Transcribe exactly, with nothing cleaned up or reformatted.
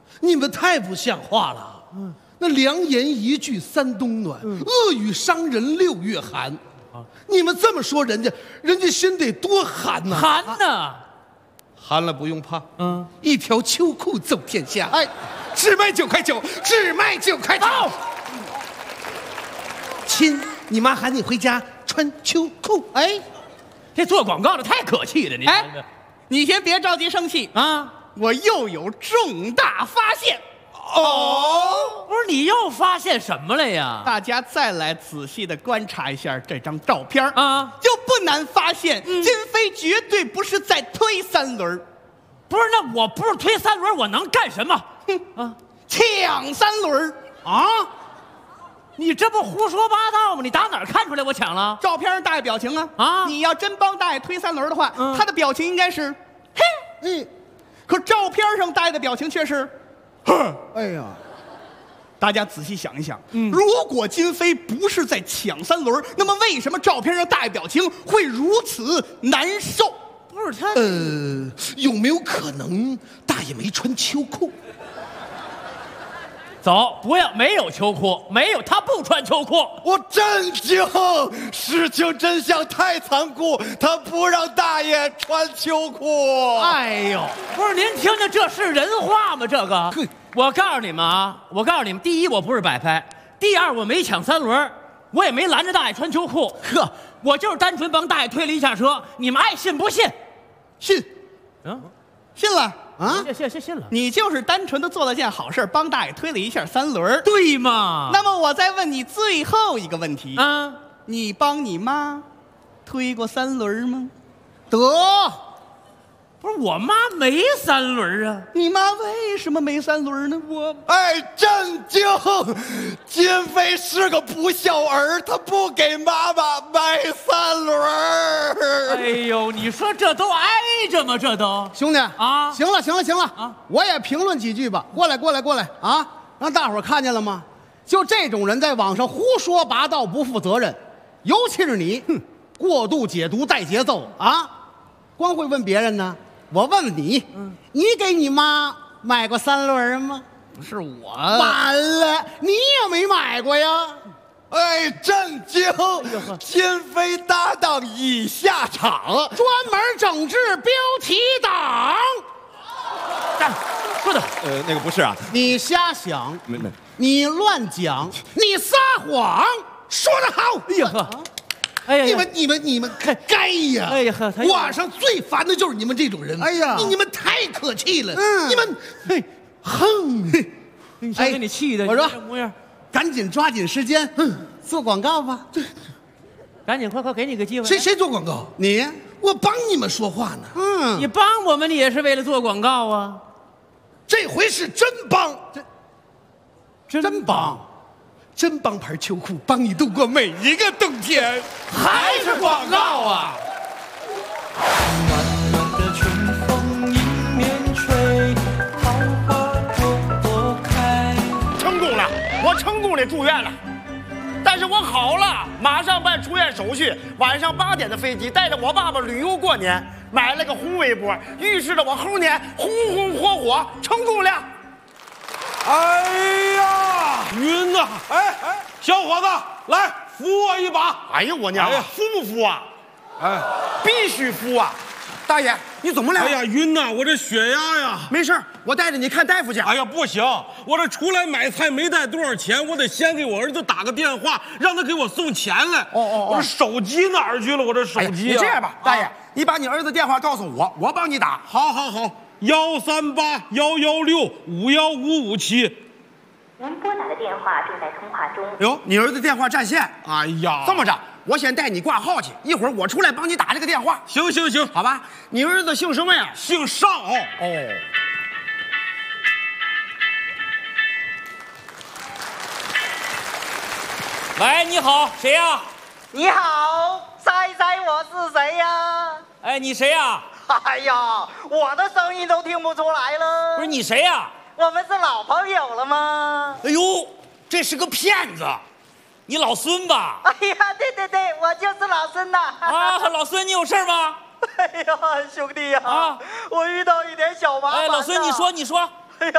你们太不像话了。嗯，那良言一句三冬暖，嗯、恶语伤人六月寒。啊，你们这么说人家，人家心得多寒呐！ 寒呐！ 寒了不用怕， 嗯， 一条秋裤走天下。哎，只卖九块九，只卖九块九。亲，你妈喊你回家穿秋裤。哎， 这做广告的太可气了，你。 哎，你先别着急生气啊， 我又有重大发现。 哦，不是你又发现什么了呀？ 大家再来仔细的观察一下这张照片啊， 就不难发现，嗯、金飞绝对不是在推三轮。 不是，那我不是推三轮，我能干什么？ 哼啊，抢三轮啊！你这不胡说八道吗？你打哪儿看出来我抢了？ 照片上大爷表情啊啊！ 你要真帮大爷推三轮的话，嗯、他的表情应该是，嘿， 嗯， 可照片上大爷的表情却是。 哎呀， 大家仔细想一想，嗯、如果金飞不是在抢三轮，那么为什么照片上大爷表情会如此难受？ 不是他， 呃，有没有可能大爷没穿秋裤？ 走，不要，没有秋裤，没有，他不穿秋裤。 我震惊，事情真相太残酷，他不让大爷穿秋裤。 哎呦，不是您听听，这是人话吗？这个，我告诉你们啊，我告诉你们，第一，我不是摆拍；第二，我没抢三轮，我也没拦着大爷穿秋裤。呵，我就是单纯帮大爷推了一下车，你们爱信不信？ 信， 嗯， 信了。 啊，信信信了， 你就是单纯的做了件好事，帮大爷推了一下三轮， 对吗？ 那么我再问你最后一个问题啊， 你帮你妈推过三轮吗？ 得，不是我妈没三轮啊， 你妈为什么没三轮呢？我哎，震惊！金飞是个不孝儿，他不给妈妈买三轮。 哎呦，你说这都挨着吗？这都兄弟啊， 行了行了行了啊， 我也评论几句吧。过来过来过来啊，让大伙儿看见了吗？就这种人在网上胡说八道，不负责任，尤其是你，哼，过度解读带节奏啊，光会问别人呢。我问问你，嗯，你给你妈买过三轮吗？ 不是我， 完了，你也没买过呀。 哎，震惊！金飞搭档已下场， 专门整治标题党。 站，说的， 呃，那个不是啊， 你瞎想， 没没， 你乱讲，你撒谎， 说得好！ 哎呀呵。哎呀， 你们你们你们该呀！ 哎呀呵， 网上最烦的就是你们这种人。 哎呀， 你你们太可气了！ 嗯， 你们嘿，哼！ 你瞧给你气的， 我说这模样， 赶紧抓紧时间，嗯，做广告吧。 对， 赶紧快快给你个机会。 谁谁做广告？ 你， 我帮你们说话呢。 嗯， 你帮我们，你也是为了做广告啊。 这回是真帮， 真真帮。 真帮牌秋裤帮你度过每一个冬天， 还是广告啊！ 暖暖的春风迎面吹，桃花朵朵开。 成功了，我成功的住院了，但是我好了，马上办出院手续。晚上八点的飞机，带着我爸爸旅游过年，买了个红围脖，预示着我后年红红火火，成功了。 哎呀，晕呐！哎哎，小伙子，来扶我一把！ 哎呀，我娘啊，扶不扶啊？ 哎， 必须扶啊！大爷，你怎么了？ 哎呀，晕呐！我这血压呀！ 没事，我带着你看大夫去。 哎呀，不行，我这出来买菜没带多少钱，我得先给我儿子打个电话，让他给我送钱来。 哦哦哦， 我这手机哪儿去了？我这手机、啊哎。你这样吧，大爷，啊、你把你儿子电话告诉我，我帮你打。 好，好，好。幺三八幺幺六五幺五五七， 您拨打的电话正在通话中。 哟，你儿子电话占线。 哎呀， 这么着，我先带你挂号去，一会儿我出来帮你打这个电话。 行行行， 好吧。你儿子姓什么呀？ 姓邵。 哦。 喂，你好，谁呀？ 你好，猜猜我是谁呀？ 哎，你谁呀？ 哎呀，我的声音都听不出来了。 不是你谁呀？ 我们是老朋友了吗？ 哎呦，这是个骗子！你老孙吧？ 哎呀，对对对，我就是老孙呐。 啊，老孙，你有事吗？ 哎呀，兄弟呀，啊，我遇到一点小麻烦。 哎，老孙，你说，你说。